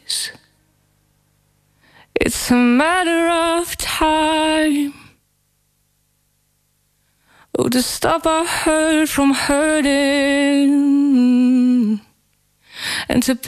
days. It's a matter of time. Oh, to stop our hurt from hurting and to